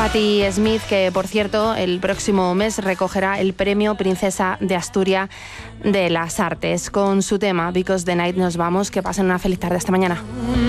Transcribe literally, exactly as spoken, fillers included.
Patti Smith, que por cierto el próximo mes recogerá el premio Princesa de Asturias de las Artes. Con su tema Because the Night nos vamos. Que pasen una feliz tarde. Hasta mañana.